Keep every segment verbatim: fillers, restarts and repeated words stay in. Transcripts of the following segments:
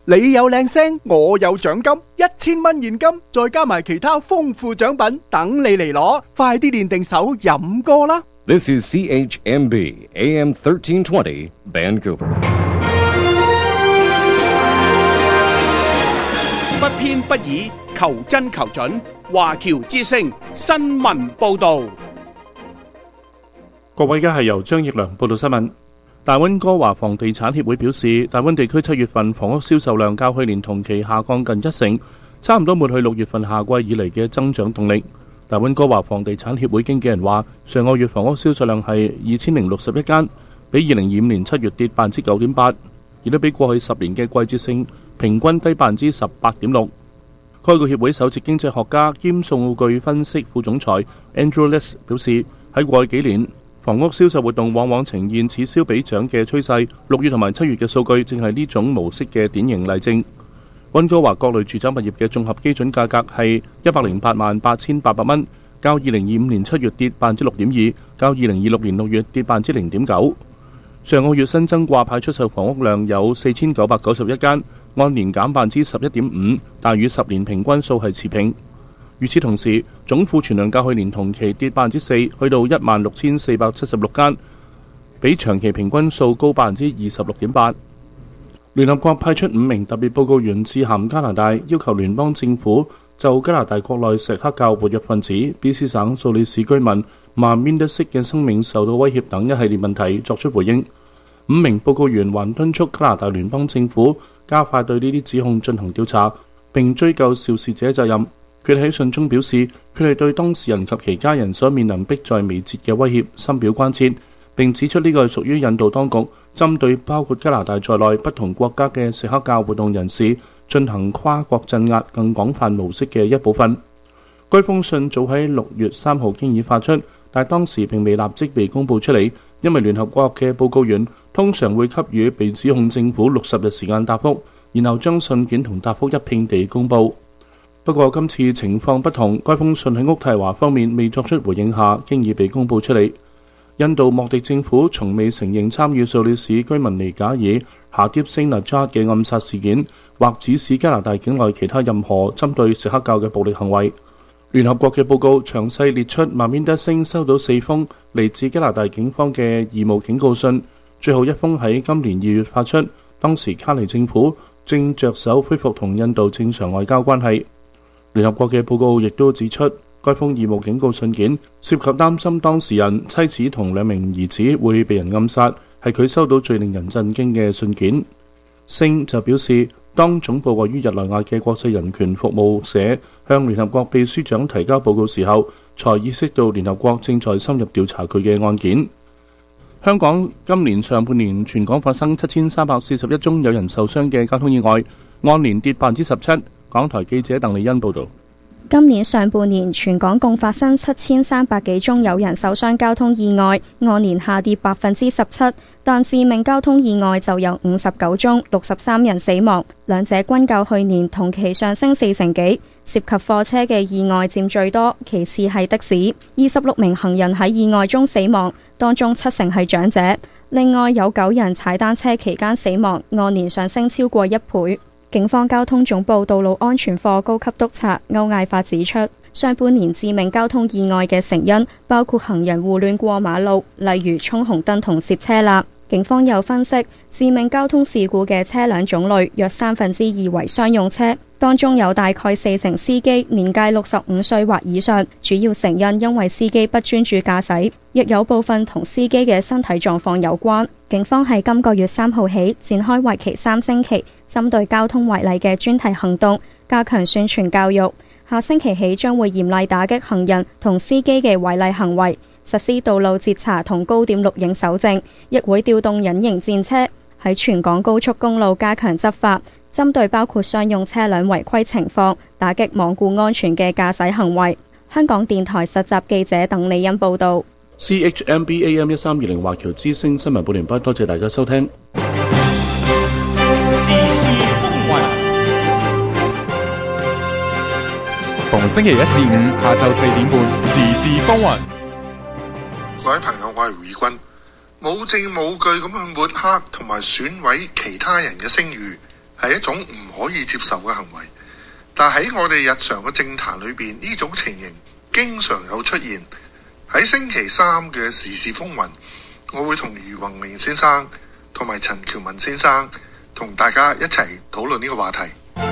你有靚聲，我有獎金，一千蚊現金，再加埋其他豐富獎品，等你嚟攞，快啲練定手飲歌啦！ This is C H M B A M thirteen twenty Vancouver。 不偏不倚，求真求準，華僑之聲新聞報導。 各位，而家係由張奕良報道新聞。大溫哥華房地產協會表示，大溫地區七月份房屋銷售量較去年同期下降近一成，差唔多抹去六月份夏季以嚟嘅增長動力。大溫哥華房地產協會經紀人話，上個月房屋銷售量係二千零六十一間，比二零二五年七月跌百分之九點八，亦都比過去十年嘅季節性平均低百分之十八點六。該個協會首席經濟學家兼數據分析副總裁 Andrew Liss 表示，喺過去幾年，房屋銷售活動往往呈現此消彼長嘅趨勢，六月同埋七月嘅數據正係呢種模式嘅典型例證。溫哥華各類住宅物業嘅綜合基準價格係一百零八萬八千八百蚊，較二零二五年七月跌百分之六點二，較二零二六年六月跌百分之零點九。上個月新增掛牌出售房屋量有四千九百九十一間，按年減百分之十一點五，但與十年平均數係持平。與此同時，總庫存量較去年同期跌百分之四，去到一萬六千四百七十六間，比長期平均數高百分之二十六點八。聯合國派出五名特別報告員致函加拿大，要求聯邦政府就加拿大國內錫克教活躍分子 B C 省素里市居民馬面德色嘅生命受到威脅等一系列問題作出回應。五名報告員還敦促加拿大聯邦政府加快對呢啲指控進行調查，並追究肇事者責任。佢哋喺信中表示，佢哋對當事人及其家人所面臨迫在眉睫嘅威脅深表關切，並指出呢個係屬於印度當局針對包括加拿大在內不同國家嘅錫克教活動人士進行跨國鎮壓更廣泛模式嘅一部分。該封信早喺六月三號經已發出，但當時並未立即被公佈出嚟，因為聯合國嘅報告員通常會給予被指控政府六十日時間答覆，然後將信件同答覆一併地公佈。不過今次情況不同，該封信喺渥太華方面未作出回應下，經已被公佈出嚟。印度莫迪政府從未承認參與素里市居民尼賈爾夏迪星納扎嘅暗殺事件，或指使加拿大境內其他任何針對錫克教嘅暴力行為。聯合國嘅報告詳細列出馬面德星收到四封嚟自加拿大警方嘅義務警告信，最後一封喺今年二月發出，當時卡尼政府正着手恢復同印度正常外交關係。聯合國嘅報告亦都指出，該封義務警告信件涉及擔心當事人妻子同兩名兒子會被人暗殺，係佢收到最令人震驚嘅信件。星就表示，當總部位於日內瓦嘅國際人權服務社向聯合國秘書長提交報告時候，才意識到聯合國正在深入調查佢嘅案件。香港今年上半年全港發生七千三百四十一宗有人受傷嘅交通意外，按年跌百分之十七。港台記者鄧麗欣報道。 今年上半年全港共發生七千三百幾宗有人受傷交通意外，按年下跌百分之十七，但致命交通意外就有五十九宗，六十三人死亡，兩者均較去年同期上升四成幾。涉及貨車嘅意外佔最多，其次係的士。二十六名行人喺意外中死亡，當中七成係長者。另外有九人踩單車期間死亡，按年上升超過一倍。警方交通總部道路安全課高級督察歐艾發指出，上半年致命交通意外嘅成因包括行人胡亂過馬路，例如衝紅燈同攝車罅。警方又分析，致命交通事故嘅車輛種類約三分之二為商用車，當中有大概四成司機年屆六十五歲或以上，主要成因因為司機不專注駕駛，亦有部分同司機嘅身體狀況有關。警方喺今個月三號起展開為期三星期針對交通違例嘅專題行動，加強宣傳教育。下星期起將會嚴厲打擊行人同司機嘅違例行為，實施道路截查同高點錄影搜證，亦會調動隱形戰車喺全港高速公路加強執法，針對包括商用車輛違規情況，打擊罔顧安全嘅駕駛行為。香港電台實習記者鄧麗欣報導。 C H M B A M 一三二零華僑之聲新聞報完畢，多謝大家收聽。 時事風雲，逢星期一至五下晝四點半，時事風雲。 各位朋友，我係胡義軍，冇證冇據咁去抹黑同埋損毀其他人嘅聲譽， 係一種唔可以接受嘅行為。但喺我哋日常嘅政壇裏邊，呢種情形經常有出現。喺星期三嘅時事風雲，我會同余宏明先生同埋陳喬文先生同大家一齊討論呢個話題。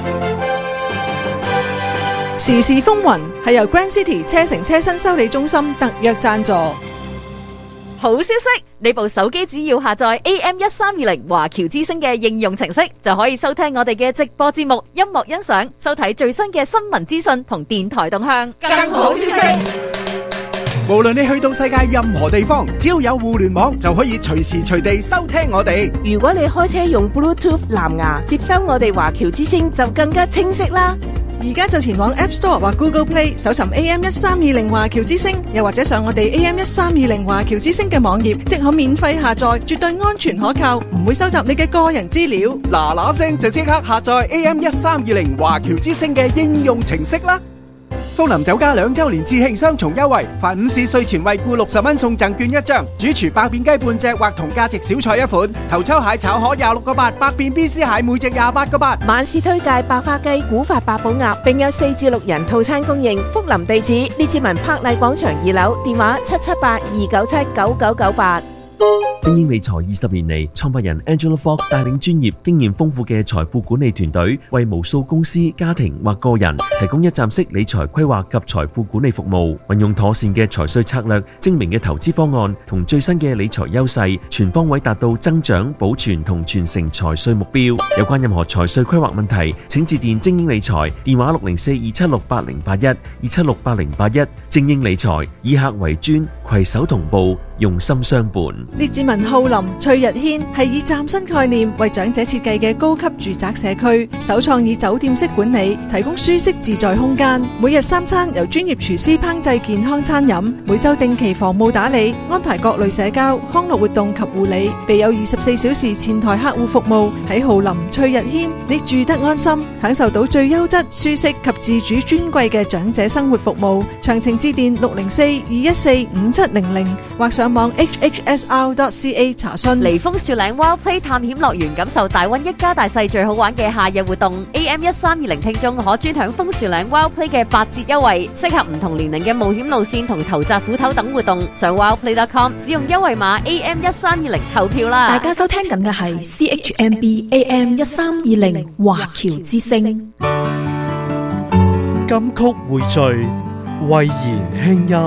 時事風雲係由 Grand City 車城車身修理中心特約贊助。 好消息！你部手機只要下載 A M 一三二零華僑之聲嘅應用程式，就可以收聽我哋嘅直播節目、音樂欣賞、收睇最新嘅新聞資訊同電台動向。更好消息！ 無論你去到世界任何地方，只要有互聯網，就可以隨時隨地收聽我哋。 如果你開車用 Bluetooth 藍牙接收我哋華僑之聲，就更加清晰啦。 而家就前往 App Store 或 Google Play 搜尋 A M 一三二零華僑之聲，又或者上我哋 A M 一三二零華僑之聲嘅網頁，即可免費下載，絕對安全可靠，唔會收集你嘅個人資料。 嗱嗱聲就即刻下載 A M 一三二零華僑之聲嘅應用程式啦！福林酒家兩周年致慶雙重優惠，凡午市稅前惠顧六十蚊送贈券一張，主廚百變雞半隻或同價值小菜一款，頭抽蟹炒河廿六個八，百變 B C 蟹每隻廿八個八。 晚市推介百花雞、古法八寶鴨，並有四至六人套餐供應。福林地址：列治文柏麗廣場二樓，電話七七八二九七九九九八。 精英理財二十年嚟，創辦人 Angela Fogg 帶領專業、經驗豐富嘅財富管理團隊，為無數公司、家庭或個人提供一站式理財規劃及財富管理服務。運用妥善嘅財稅策略、精明嘅投資方案同最新嘅理財優勢，全方位達到增長、保存同傳承財稅目標。有關任何財稅規劃問題，請致電精英理財，電話六零四二七六八零八一二七六八零八一。精英理財以客為尊，攜手同步，用心相伴。 列治文浩林翠日軒係以嶄新概念為長者設計嘅高級住宅社區，首創以酒店式管理，提供舒適自在空間。每日三餐由專業廚師烹製健康餐飲，每週定期房務打理，安排各類社交、康樂活動及護理，備有二十四小時前台客戶服務。喺浩林翠日軒，你住得安心，享受到最優質、舒適及自主尊貴嘅長者生活服務。詳情致電六零四二一四五七零零或上網 H H S R dot C A 查詢。 嚟楓樹嶺 Wild Play 探險樂園，感受大溫一家大細最好玩嘅夏日活動。A M 一三二零聽眾可專享楓樹嶺 Wild Play 嘅八折優惠，適合唔同年齡嘅冒險路線同投擲斧頭等活動。上 wildplay dot com 使用優惠碼 A M 一三二零投票啦！ 大家收聽緊嘅係 C H M B A M 一三二零華僑之聲。 金曲匯聚，慧言輕音。